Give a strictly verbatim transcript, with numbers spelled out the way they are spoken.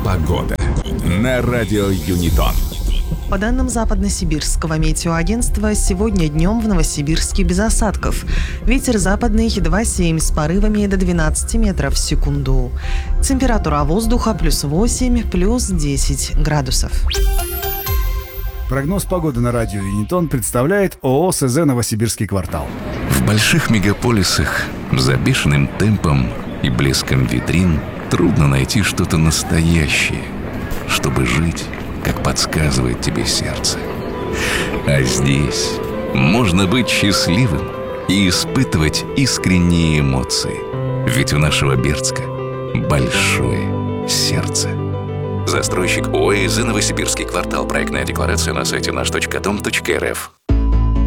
Погода на радио Юнитон. По данным Западно-Сибирского метеоагентства, сегодня днем в Новосибирске без осадков. Ветер западный два семь с порывами до двенадцати метров в секунду. Температура воздуха плюс восемь, плюс десять градусов. Прогноз погоды на радио Юнитон представляет ООО СЗ «Новосибирский квартал». В больших мегаполисах за бешеным темпом и блеском витрин трудно найти что-то настоящее, чтобы жить, как подсказывает тебе сердце. А здесь можно быть счастливым и испытывать искренние эмоции. Ведь у нашего Бердска большое сердце. Застройщик ООО СЗ «Новосибирский квартал». Проектная декларация на сайте наш точка дом точка эр эф.